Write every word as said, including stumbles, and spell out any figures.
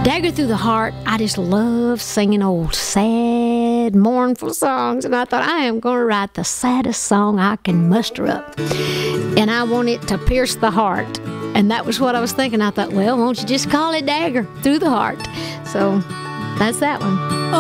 Dagger Through the Heart, I just love singing old sad, mournful songs. And I thought, I am going to write the saddest song I can muster up. And I want it to pierce the heart. And that was what I was thinking. I thought, well, won't you just call it Dagger Through the Heart? So that's that one.